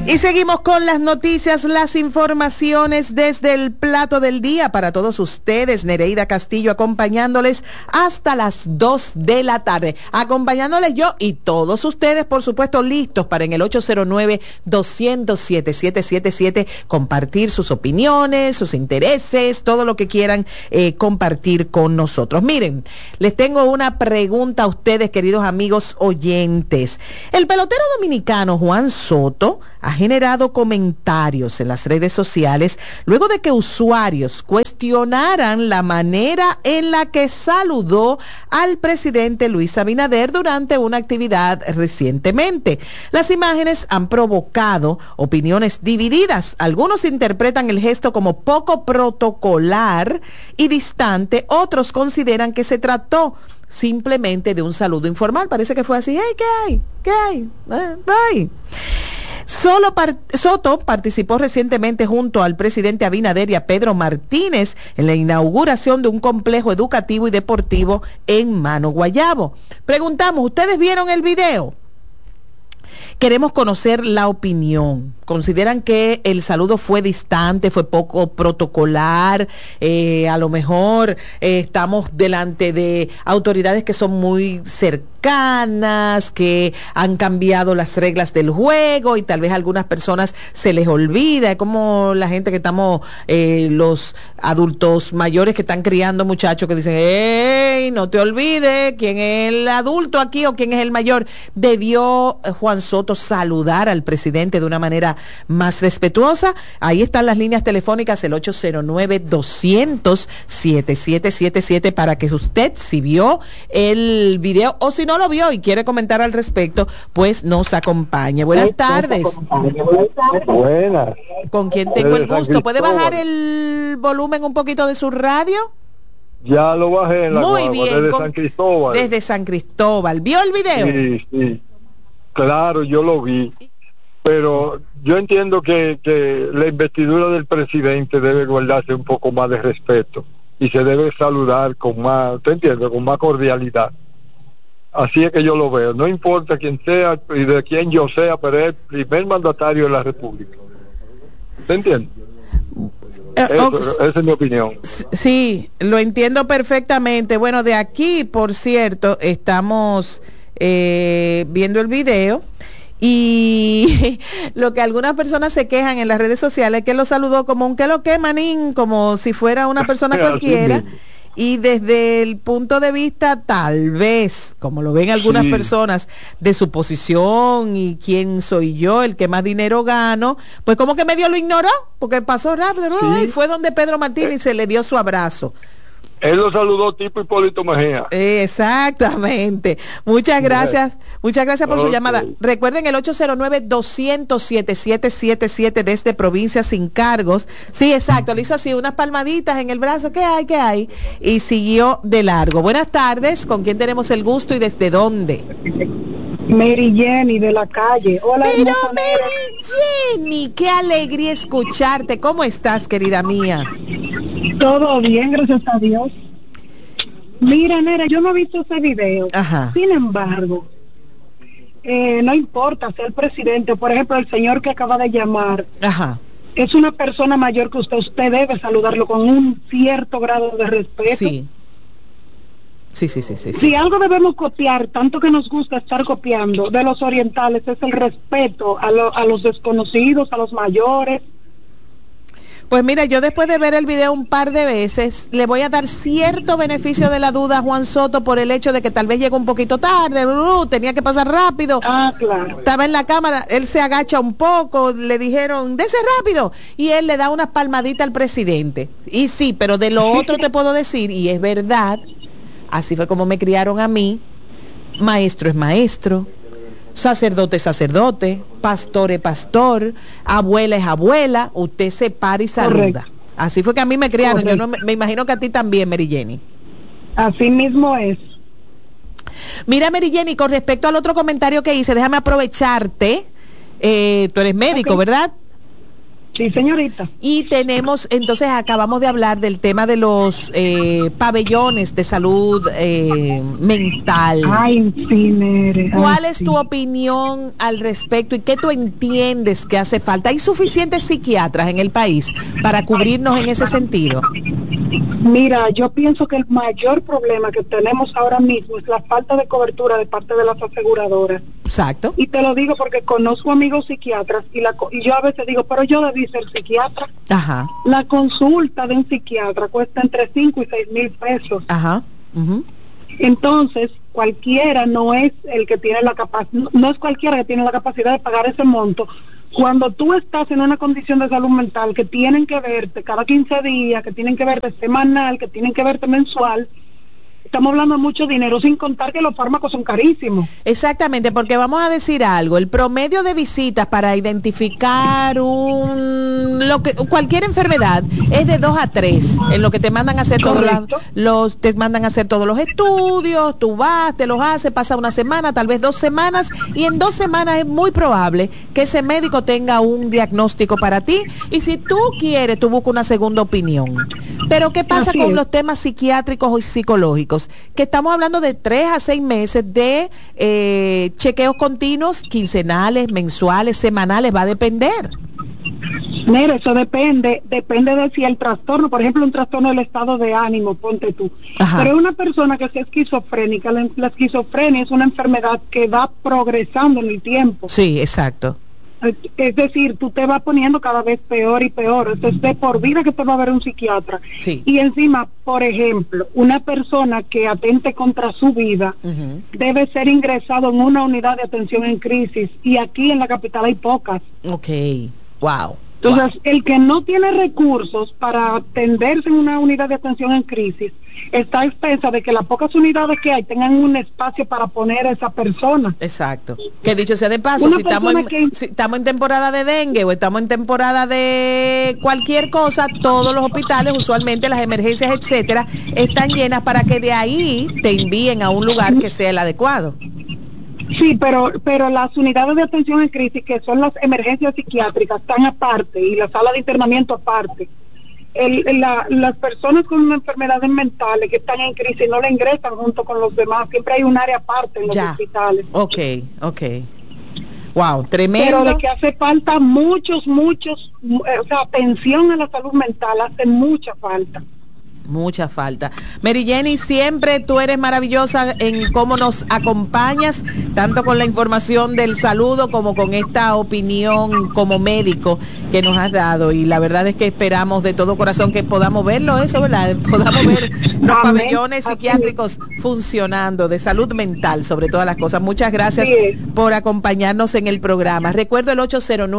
Y seguimos con las noticias, las informaciones desde el plato del día para todos ustedes. Nereida Castillo acompañándoles hasta las 2 de la tarde. Acompañándoles yo y todos ustedes, por supuesto, listos para en el 809-200-7777 compartir sus opiniones, sus intereses, todo lo que quieran compartir con nosotros. Miren, les tengo una pregunta a ustedes, queridos amigos oyentes. El pelotero dominicano Juan Soto ha generado comentarios en las redes sociales luego de que usuarios cuestionaran la manera en la que saludó al presidente Luis Abinader durante una actividad recientemente. Las imágenes han provocado opiniones divididas. Algunos interpretan el gesto como poco protocolar y distante, otros consideran que se trató simplemente de un saludo informal. Parece que fue así: hey, ¿qué hay? ¿Qué hay? Bye. Soto participó recientemente junto al presidente Abinader y a Pedro Martínez en la inauguración de un complejo educativo y deportivo en Mano Guayabo. Preguntamos, ¿ustedes vieron el video? Queremos conocer la opinión. ¿Consideran que el saludo fue distante, fue poco protocolar? A lo mejor estamos delante de autoridades que son muy cercanas, que han cambiado las reglas del juego y tal vez a algunas personas se les olvida. Es como la gente que estamos, los adultos mayores que están criando muchachos que dicen: ¡hey, no te olvides quién es el adulto aquí o quién es el mayor! Debió Juan Soto saludar al presidente de una manera más respetuosa. Ahí están las líneas telefónicas, el 809-200-7777 para que usted, si vio el video o si no lo vio y quiere comentar al respecto, pues nos acompañe. Buenas tardes. Buenas. ¿Con quién tengo el gusto? ¿Puede bajar el volumen un poquito de su radio? Ya lo bajé en la Muy guagua, bien, desde San Cristóbal. Desde San Cristóbal. ¿Vio el video? Sí, sí. Claro, yo lo vi. Pero yo entiendo que la investidura del presidente debe guardarse un poco más de respeto y se debe saludar con más, ¿te entiendes?, con más cordialidad. Así es que yo lo veo. No importa quién sea y de quién yo sea, pero es el primer mandatario de la República. ¿Te entiendes? Esa es mi opinión. Sí, lo entiendo perfectamente. Bueno, de aquí, por cierto, estamos viendo el video. Y lo que algunas personas se quejan en las redes sociales es que lo saludó como un que lo que manín, como si fuera una persona cualquiera. Y desde el punto de vista, tal vez, como lo ven algunas personas, de su posición y quién soy yo, el que más dinero gano, pues como que medio lo ignoró, porque pasó rápido, ¿no? Y fue donde Pedro Martínez se le dio su abrazo. Él lo saludó tipo Hipólito Mejía. Exactamente. Muchas gracias por su llamada. Recuerden el 809-200-7777 desde Provincia Sin Cargos. Sí, exacto, le hizo así unas palmaditas en el brazo. ¿Qué hay? ¿Qué hay? Y siguió de largo. Buenas tardes, ¿con quién tenemos el gusto y desde dónde? Mary Jenny de la calle. Hola. Pero Mary Jenny, qué alegría escucharte. ¿Cómo estás, querida mía? Todo bien, gracias a Dios. Mira, Nera, yo no he visto ese video. Ajá. Sin embargo, no importa ser presidente, por ejemplo, el señor que acaba de llamar. Ajá. Es una persona mayor que usted debe saludarlo con un cierto grado de respeto. Sí. Sí. Si algo debemos copiar, tanto que nos gusta estar copiando de los orientales, es el respeto a los desconocidos, a los mayores. Pues mira, yo después de ver el video un par de veces, le voy a dar cierto beneficio de la duda a Juan Soto por el hecho de que tal vez llegó un poquito tarde, tenía que pasar rápido. Claro. Estaba en la cámara, él se agacha un poco, le dijeron, dese rápido, y él le da unas palmaditas al presidente. Y sí, pero de lo otro te puedo decir, y es verdad, así fue como me criaron a mí: maestro es maestro, sacerdote es sacerdote, pastor es pastor, abuela es abuela, usted se para y saluda. Correcto. Así fue que a mí me criaron. Correcto. Yo no me imagino que a ti también, Mary Jenny. Así mismo es. Mira, Mary Jenny, con respecto al otro comentario que hice, déjame aprovecharte, tú eres médico, ¿verdad? Sí, señorita. Y tenemos, entonces acabamos de hablar del tema de los pabellones de salud mental. Ay, sí, Nere. ¿Cuál es tu opinión al respecto y qué tú entiendes que hace falta? ¿Hay suficientes psiquiatras en el país para cubrirnos en ese sentido? Mira, yo pienso que el mayor problema que tenemos ahora mismo es la falta de cobertura de parte de las aseguradoras. Exacto. Y te lo digo porque conozco amigos psiquiatras y yo a veces digo, pero yo debí ser psiquiatra. Ajá. La consulta de un psiquiatra cuesta entre 5 y 6 mil pesos. Ajá. Uh-huh. Entonces, cualquiera no es el que tiene la capacidad, no es cualquiera que tiene la capacidad de pagar ese monto. Cuando tú estás en una condición de salud mental que tienen que verte cada 15 días, que tienen que verte semanal, que tienen que verte mensual, estamos hablando de mucho dinero, sin contar que los fármacos son carísimos. Exactamente, porque vamos a decir algo, el promedio de visitas para identificar cualquier enfermedad es de 2 a 3, en lo que te mandan a hacer te mandan a hacer todos los estudios, tú vas, te los haces, pasa una semana, tal vez 2 semanas, y en 2 semanas es muy probable que ese médico tenga un diagnóstico para ti, y si tú quieres, tú buscas una segunda opinión. Pero ¿qué pasa con los temas psiquiátricos y psicológicos? Que estamos hablando de 3 a 6 meses de chequeos continuos, quincenales, mensuales, semanales, va a depender. Mira, eso depende de si el trastorno, por ejemplo, un trastorno del estado de ánimo, ponte tú. Ajá. Pero una persona que sea esquizofrénica, la esquizofrenia es una enfermedad que va progresando en el tiempo. Sí, exacto. Es decir, tú te vas poniendo cada vez peor y peor. Entonces, de por vida que te va a ver un psiquiatra. Sí. Y encima, por ejemplo, una persona que atente contra su vida debe ser ingresado en una unidad de atención en crisis. Y aquí en la capital hay pocas. Ok, wow. Entonces, el que no tiene recursos para atenderse en una unidad de atención en crisis está a expensas de que las pocas unidades que hay tengan un espacio para poner a esa persona. Exacto. Que dicho sea de paso, si estamos en temporada de dengue o estamos en temporada de cualquier cosa, todos los hospitales, usualmente las emergencias, etcétera, están llenas para que de ahí te envíen a un lugar que sea el adecuado. Sí, pero las unidades de atención en crisis, que son las emergencias psiquiátricas, están aparte, y la sala de internamiento aparte. Las personas con enfermedades mentales que están en crisis no la ingresan junto con los demás, siempre hay un área aparte en los hospitales. Ok. Wow, tremendo. Pero de que hace falta muchos, atención a la salud mental, hace mucha falta. Mucha falta. Mary Jenny, siempre tú eres maravillosa en cómo nos acompañas, tanto con la información del saludo como con esta opinión como médico que nos has dado, y la verdad es que esperamos de todo corazón que podamos verlo, eso, ¿verdad? Podamos ver los pabellones psiquiátricos funcionando, de salud mental sobre todas las cosas. Muchas gracias por acompañarnos en el programa. Recuerdo el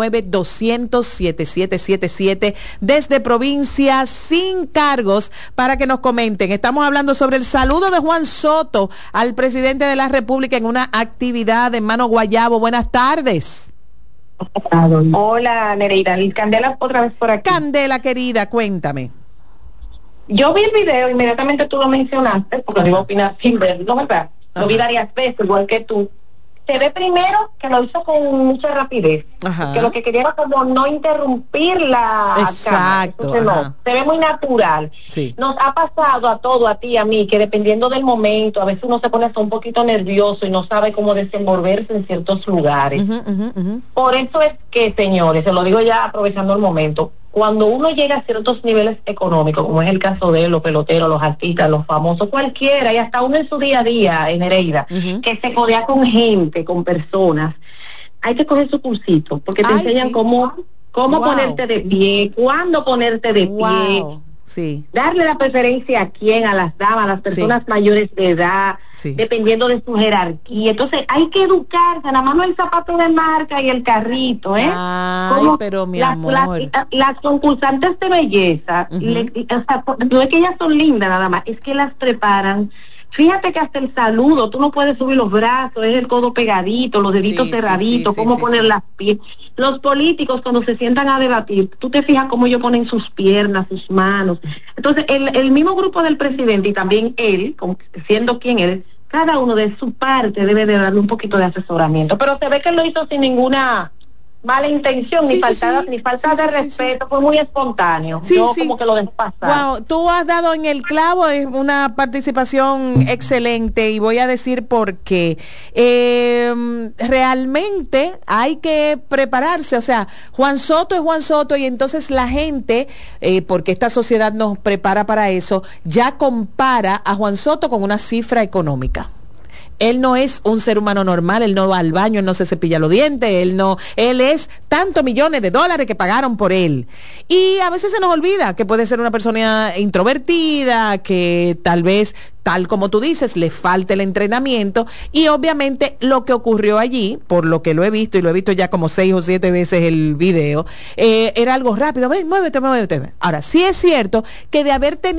809-200-7777 desde provincia, sin cargos, para que nos comenten. Estamos hablando sobre el saludo de Juan Soto al presidente de la República en una actividad en Mano Guayabo. Buenas tardes. Hola, Nereida. Candela otra vez por aquí. Candela, querida, cuéntame. Yo vi el video, inmediatamente tú lo mencionaste, porque no iba a opinar sin verlo, ¿verdad? Lo vi varias veces, igual que tú. Se ve primero que lo hizo con mucha rapidez, que lo que quería era como no interrumpir la Exacto, cámara. No, se ve muy natural. Sí. Nos ha pasado a todo, a ti, a mí, que dependiendo del momento, a veces uno se pone hasta un poquito nervioso y no sabe cómo desenvolverse en ciertos lugares. Por eso es que, señores, se lo digo ya aprovechando el momento, cuando uno llega a ciertos niveles económicos, como es el caso de los peloteros, los artistas, los famosos, cualquiera, y hasta uno en su día a día, en Nereida, que se codea con gente, con personas, hay que coger su cursito, porque te enseñan cómo ponerte de pie, cuándo ponerte de pie, darle la preferencia a quién, a las damas, a las personas mayores de edad, dependiendo de su jerarquía. Entonces hay que educarse, nada más no el zapato de marca y el carrito, pero mi amor, las concursantes de belleza, o sea, no es que ellas son lindas nada más, es que las preparan. Fíjate que hasta el saludo, tú no puedes subir los brazos, es el codo pegadito, los deditos cerraditos, cómo poner las piernas. Los políticos cuando se sientan a debatir, tú te fijas cómo ellos ponen sus piernas, sus manos. Entonces, el mismo grupo del presidente y también él, siendo quien él, cada uno de su parte debe de darle un poquito de asesoramiento. Pero se ve que él lo hizo sin ninguna mala intención, Sí, ni falta sí, de respeto, fue muy espontáneo. Yo como que lo despasaba. Wow, tú has dado en el clavo, es una participación excelente y voy a decir por qué. Realmente hay que prepararse, o sea, Juan Soto es Juan Soto y entonces la gente, porque esta sociedad nos prepara para eso, ya compara a Juan Soto con una cifra económica. Él no es un ser humano normal, él no va al baño, él no se cepilla los dientes, él es tantos millones de dólares que pagaron por él. Y a veces se nos olvida que puede ser una persona introvertida, que tal vez, tal como tú dices, le falte el entrenamiento y obviamente lo que ocurrió allí, por lo que lo he visto y lo he visto ya como 6 o 7 veces el video, era algo rápido, ven, muévete. Ahora, sí es cierto que de haber tenido